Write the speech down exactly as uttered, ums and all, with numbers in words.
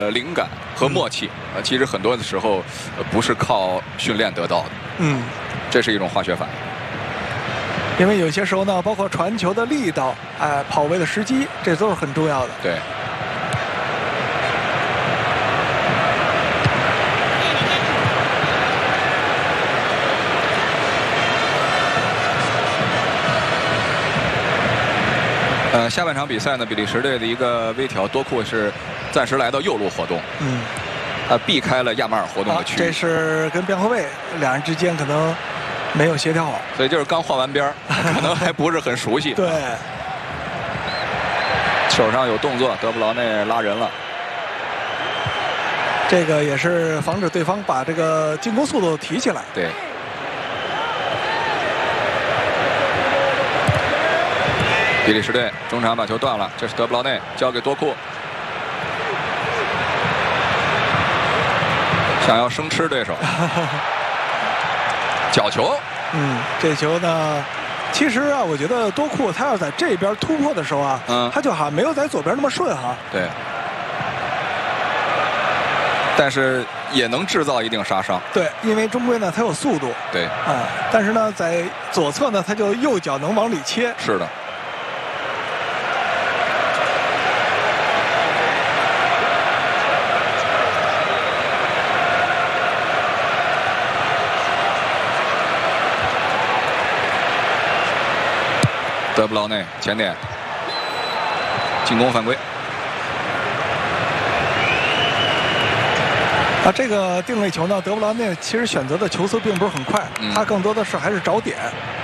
呃灵感和默契啊、呃，其实很多的时候、呃、不是靠训练得到的。 嗯， 这是一种化学反应。 因为有些时候呢，包括传球的力道，哎，跑位的时机，这都是很重要的。 对。呃，下半场比赛呢，比利时队的一个微调，多库是暂时来到右路活动， 嗯， 他避开了亚马尔活动的区域。 这是跟边后卫两人之间可能没有协调好， 所以就是刚换完边可能还不是很熟悉。 对， 手上有动作，德布劳内拉人了。 这个也是防止对方把这个进攻速度提起来。 对。比利时队中场把球断了，这是德布劳内交给多库，想要生吃对手。角球， 嗯，这球呢，其实啊，我觉得多库他要在这边突破的时候啊，嗯，他就好像没有在左边那么顺哈。 对。但是也能制造一定杀伤。 对，因为终归呢，他有速度。 对。 啊，但是呢，在左侧呢，他就右脚能往里切。 是的。德布劳内前点，进攻犯规。 啊，这个定位球呢，德布劳内其实选择的球速并不是很快，嗯、他更多的是还是找点。